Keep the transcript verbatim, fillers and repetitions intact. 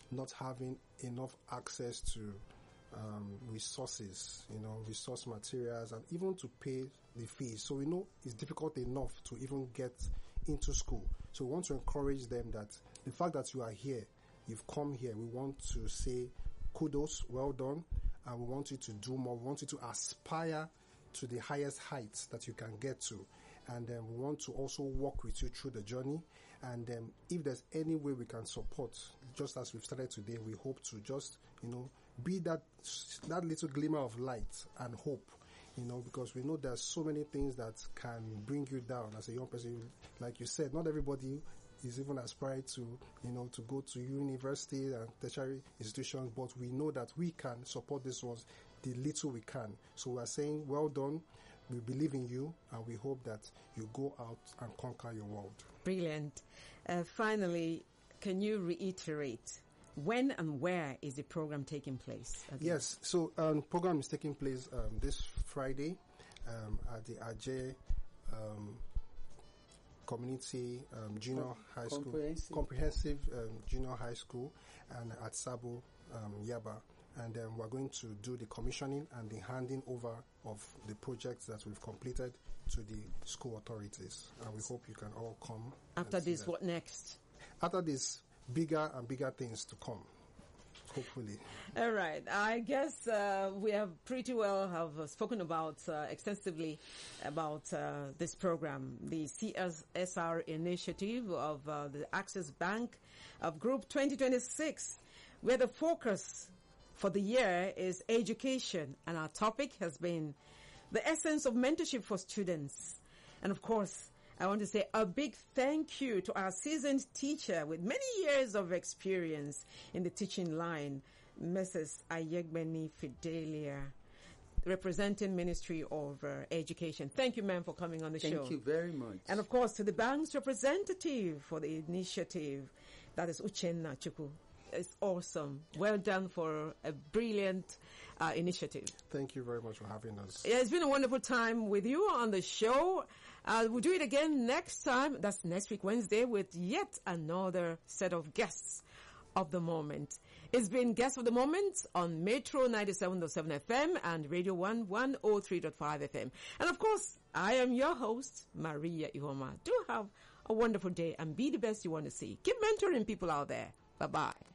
not having enough access to um, resources, you know, resource materials, and even to pay the fees. So we know it's difficult enough to even get into school. So we want to encourage them that the fact that you are here, you've come here, we want to say kudos, well done, and we want you to do more. We want you to aspire to the highest heights that you can get to. And um, we want to also walk with you through the journey. And um, if there's any way we can support, just as we've started today, we hope to just, you know, be that, that little glimmer of light and hope, you know, because we know there's so many things that can bring you down as a young person. Like you said, not everybody is even aspired to, you know, to go to university and tertiary institutions, but we know that we can support these ones the little we can. So we are saying, well done. We believe in you, and we hope that you go out and conquer your world. Brilliant. Uh, finally, can you reiterate when and where is the program taking place? Again? Yes. So um, program is taking place um, this Friday um, at the Ajay um, Community um, Junior High School, Comprehensive, comprehensive um, Junior High School, and at Sabo um, Yaba. And um, we're going to do the commissioning and the handing over of the projects that we've completed to the school authorities. And we hope you can all come. After this, what next? After this, bigger and bigger things to come, hopefully. All right. I guess uh, we have pretty well have uh, spoken about uh, extensively about uh, this program, the C S R initiative of uh, the Access Bank of Group twenty twenty-six, where the focus for the year is education, and our topic has been the essence of mentorship for students. And of course, I want to say a big thank you to our seasoned teacher with many years of experience in the teaching line, Missus Ayegbeni Fidelia, representing Ministry of uh, Education. Thank you, ma'am, for coming on the Thank show. Thank you very much. And of course, to the bank's representative for the initiative, that is Uchenna Chukwu. It's awesome. Well done for a brilliant uh, initiative. Thank you very much for having us. Yeah, it's been a wonderful time with you on the show. Uh, we'll do it again next time. That's next week, Wednesday, with yet another set of guests of the moment. It's been Guest of the Moment on Metro ninety-seven point seven F M and Radio one one oh three point five F M. And of course, I am your host, Maria Ihoma. Do have a wonderful day and be the best you want to see. Keep mentoring people out there. Bye-bye.